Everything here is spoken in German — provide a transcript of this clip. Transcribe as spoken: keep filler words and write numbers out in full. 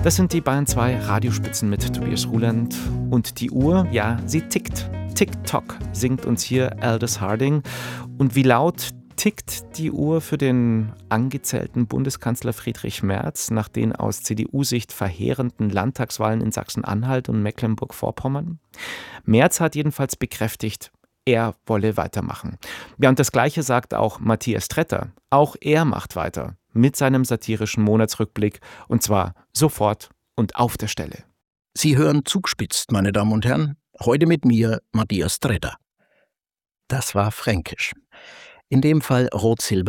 Das sind die Bayern zwei Radiospitzen mit Tobias Ruland. Und die Uhr, ja, sie tickt. Tick-Tock singt uns hier Aldous Harding. Und wie laut tickt die Uhr für den angezählten Bundeskanzler Friedrich Merz nach den aus C D U-Sicht verheerenden Landtagswahlen in Sachsen-Anhalt und Mecklenburg-Vorpommern? Merz hat jedenfalls bekräftigt, er wolle weitermachen. Ja, und das Gleiche sagt auch Matthias Tretter. Auch er macht weiter mit seinem satirischen Monatsrückblick, und zwar sofort und auf der Stelle. Sie hören Zugspitzt, meine Damen und Herren. Heute mit mir Matthias Tretter. Das war fränkisch. In dem Fall Rot-Silber